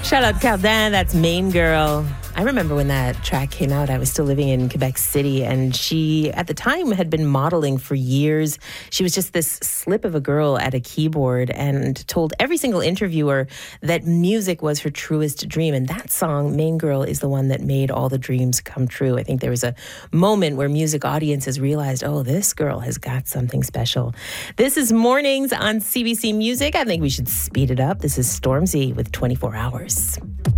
Charlotte Cardin, that's Main Girl. I remember when that track came out, I was still living in Quebec City, and she, at the time, had been modeling for years. She was just this slip of a girl at a keyboard and told every single interviewer that music was her truest dream. And that song, Main Girl, is the one that made all the dreams come true. I think there was a moment where music audiences realized, oh, this girl has got something special. This is Mornings on CBC Music. I think we should speed it up. This is Stormzy with 24 Hours.